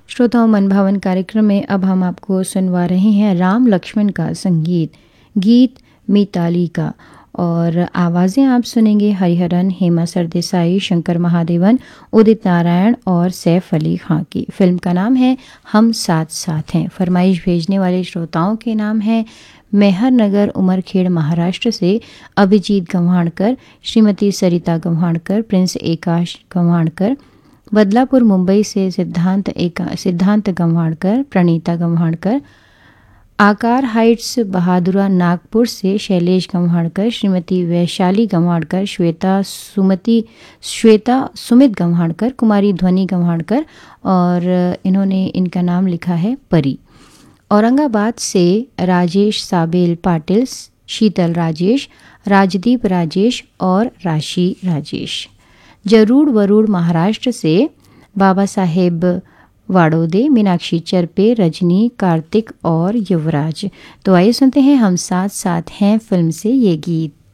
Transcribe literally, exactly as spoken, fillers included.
श्रोताओं, मनभावन कार्यक्रम में अब हम आपको सुनवा रहे हैं राम लक्ष्मण का संगीत, गीत मिताली का। और आवाज़ें आप सुनेंगे हरिहरन, हेमा सरदेसाई, शंकर महादेवन, उदित नारायण और सैफ अली खां की। फिल्म का नाम है हम साथ साथ हैं। फरमाइश भेजने वाले श्रोताओं के नाम हैं मेहर नगर, उमरखेड़, महाराष्ट्र से अभिजीत गंवाणकर, श्रीमती सरिता गंवाणकर, प्रिंस एकाश गंवाणकर, बदलापुर मुंबई से सिद्धांत एका सिद्धांत गंवाणकर, प्रणीता गंवाणकर, आकार हाइट्स बहादुरा नागपुर से शैलेश गंवाणकर, श्रीमती वैशाली गंवाणकर, श्वेता सुमति श्वेता सुमित गंवाणकर, कुमारी ध्वनि गंवाणकर और इन्होंने इनका नाम लिखा है परी। औरंगाबाद से राजेश साबेल पाटिल, शीतल राजेश, राजदीप राजेश और राशि राजेश। जरूर वरूड़ महाराष्ट्र से बाबा साहेब वाड़ोदे, मीनाक्षी चरपे, रजनी, कार्तिक और युवराज। तो आइए सुनते हैं हम साथ साथ हैं फिल्म से ये गीत।